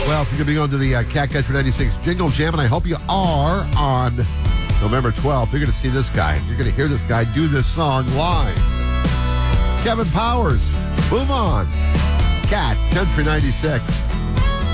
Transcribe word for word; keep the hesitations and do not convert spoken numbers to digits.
Well, if you're going to be going to the uh, Cat Country ninety-six Jingle Jam, and I hope you are on November twelfth, you're going to see this guy. You're going to hear this guy do this song live. Kevin Powers, Move On. Cat Country ninety-six.